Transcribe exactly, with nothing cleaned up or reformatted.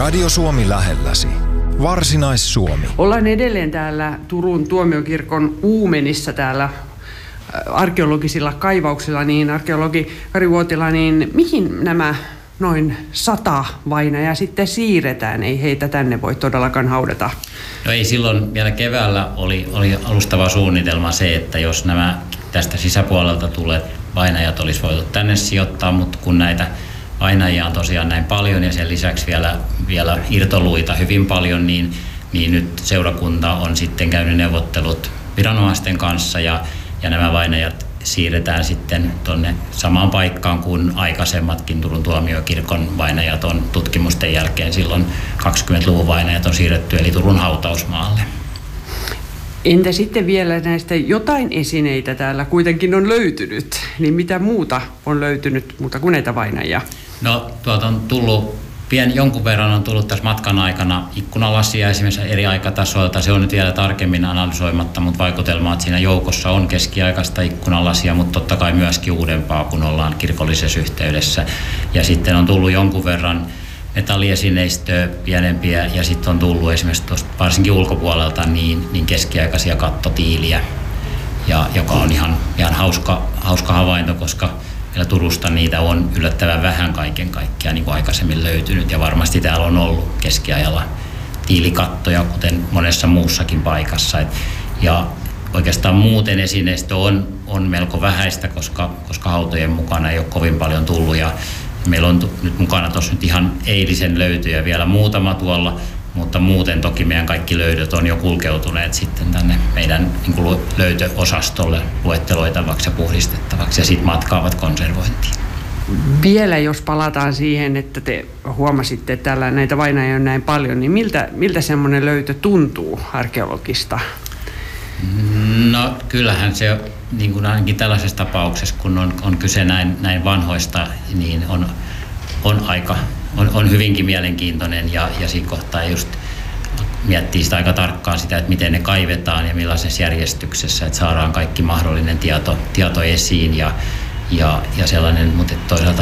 Radio Suomi lähelläsi. Varsinais-Suomi. Ollaan edelleen täällä Turun tuomiokirkon uumenissa täällä arkeologisilla kaivauksilla, niin arkeologi Kari Uotila, niin mihin nämä noin sata vainajaa sitten siirretään? Ei heitä tänne voi todellakaan haudata. No ei, silloin vielä keväällä oli, oli alustava suunnitelma se, että jos nämä tästä sisäpuolelta tulee vainajat olisi voitu tänne sijoittaa, mutta kun näitä vainajia on tosiaan näin paljon ja sen lisäksi vielä, vielä irtoluita hyvin paljon, niin, niin nyt seurakunta on sitten käynyt neuvottelut viranomaisten kanssa ja, ja nämä vainajat siirretään sitten tuonne samaan paikkaan kuin aikaisemmatkin Turun tuomiokirkon vainajat on tutkimusten jälkeen. Silloin kaksikymmentäluvun vainajat on siirretty eli Turun hautausmaalle. Entä sitten vielä näistä jotain esineitä täällä kuitenkin on löytynyt, niin mitä muuta on löytynyt muuta kuin näitä vainajia? No tuolta on tullut, pien jonkun verran on tullut tässä matkan aikana ikkunalasia esimerkiksi eri aikatasoilta. Se on nyt vielä tarkemmin analysoimatta, mutta vaikutelma, että siinä joukossa on keskiaikaista ikkunalasia, mutta totta kai myöskin uudempaa, kun ollaan kirkollisessa yhteydessä. Ja sitten on tullut jonkun verran metalliesineistöä pienempiä ja sitten on tullut esimerkiksi tuosta varsinkin ulkopuolelta niin, niin keskiaikaisia kattotiiliä, ja, joka on ihan, ihan hauska, hauska havainto, koska meillä Turusta niitä on yllättävän vähän kaiken kaikkiaan niin kuin aikaisemmin löytynyt ja varmasti täällä on ollut keskiajalla tiilikattoja, kuten monessa muussakin paikassa. Et, ja oikeastaan muuten esineistö on, on melko vähäistä, koska, koska hautojen mukana ei ole kovin paljon tullut. Ja meillä on nyt mukana tuossa nyt ihan eilisen löytyjä vielä muutama tuolla, mutta muuten toki meidän kaikki löydöt on jo kulkeutuneet sitten tänne meidän niin kuin löytöosastolle luetteloitavaksi ja puhdistettavaksi ja sitten matkaavat konservointiin. Vielä jos palataan siihen, että te huomasitte, että täällä näitä vainajia on näin paljon, niin miltä, miltä semmoinen löytö tuntuu arkeologista? No kyllähän se niin kuin ainakin tällaisessa tapauksessa, kun on, on kyse näin, näin vanhoista, niin on, on aika on, on hyvinkin mielenkiintoinen ja, ja siinä kohtaa just miettii sitä aika tarkkaan sitä, että miten ne kaivetaan ja millaisessa järjestyksessä, että saadaan kaikki mahdollinen tieto, tieto esiin ja, ja, ja sellainen, mutta toisaalta